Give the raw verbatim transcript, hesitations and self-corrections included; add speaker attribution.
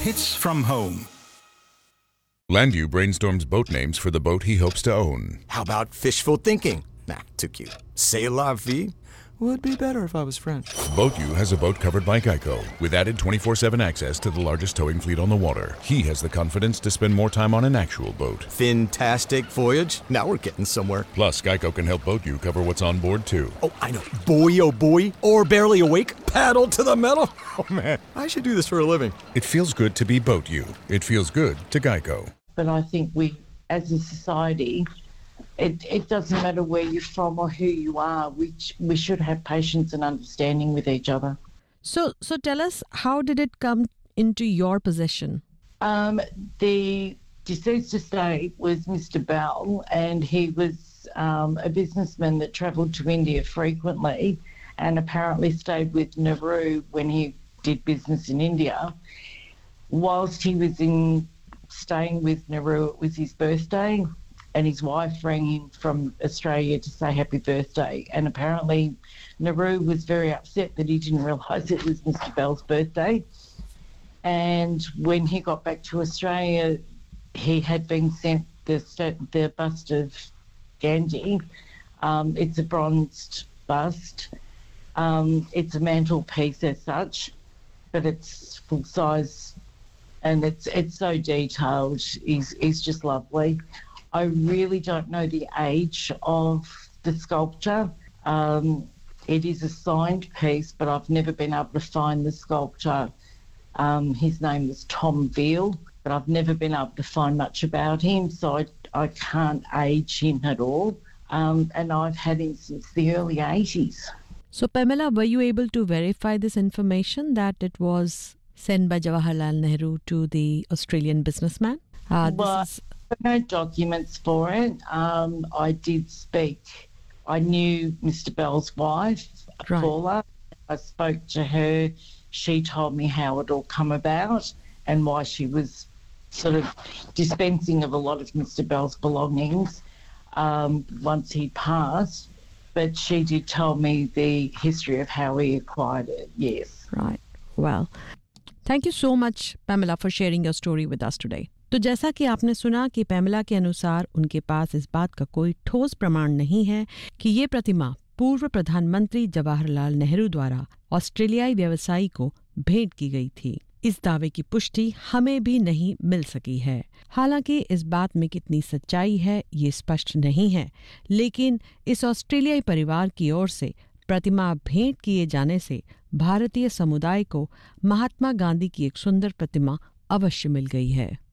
Speaker 1: Hits from home.
Speaker 2: Landview brainstorms boat names for the boat he hopes to own.
Speaker 3: How about fishful thinking? Nah, too cute. C'est la vie? Would be better if I was French.
Speaker 2: BoatU has a boat covered by Geico with added twenty-four seven access to the largest towing fleet on the water. He has the confidence to spend more time on an actual boat.
Speaker 3: Fantastic voyage. Now we're getting somewhere.
Speaker 2: Plus, Geico can help BoatU cover what's on board too.
Speaker 3: Oh, I know. Boy, oh boy. Or barely awake. Paddle to the metal. Oh man, I should do this for a living.
Speaker 2: It feels good to be BoatU. It feels good to Geico.
Speaker 4: But I think we, as a society, It, it doesn't matter where you're from or who you are. We we should have patience and understanding with each other.
Speaker 5: So, so tell us, how did it come into your possession?
Speaker 4: Um, the deceased estate was Mister Bell, and he was um, a businessman that travelled to India frequently, and apparently stayed with Nehru when he did business in India. Whilst he was in staying with Nehru, it was his birthday. And his wife rang him from Australia to say happy birthday. And apparently Nehru was very upset that he didn't realise it was Mister Bell's birthday. And when he got back to Australia, he had been sent the, the bust of Gandhi. Um, it's a bronzed bust. Um, it's a mantelpiece as such, but it's full size and it's it's so detailed. He's, he's just lovely. I really don't know the age of the sculpture. Um, it is a signed piece, but I've never been able to find the sculptor. Um, his name was Tom Veal, but I've never been able to find much about him, so I, I can't age him at all. Um, and I've had him since the early eighties.
Speaker 5: So, Pamela, were you able to verify this information that it was sent by Jawaharlal Nehru to the Australian businessman? Uh, this
Speaker 4: well,
Speaker 5: is...
Speaker 4: no documents for it. Um, I did speak. I knew Mister Bell's wife,
Speaker 5: Right.
Speaker 4: Paula. I spoke to her. She told me how it all come about and why she was sort of dispensing of a lot of Mister Bell's belongings um, once he passed. But she did tell me the history of how he acquired it, yes.
Speaker 5: Right. Well, thank you so much, Pamela, for sharing your story with us today. तो जैसा कि आपने सुना कि पैमला के अनुसार उनके पास इस बात का कोई ठोस प्रमाण नहीं है कि ये प्रतिमा पूर्व प्रधानमंत्री जवाहरलाल नेहरू द्वारा ऑस्ट्रेलियाई व्यवसायी को भेंट की गई थी। इस दावे की पुष्टि हमें भी नहीं मिल सकी है। हालांकि इस बात में कितनी सच्चाई है ये स्पष्ट नहीं है, लेकिन इस ऑस्ट्रेलियाई परिवार की ओर से प्रतिमा भेंट किए जाने से भारतीय समुदाय को महात्मा गांधी की एक सुंदर प्रतिमा अवश्य मिल गई है।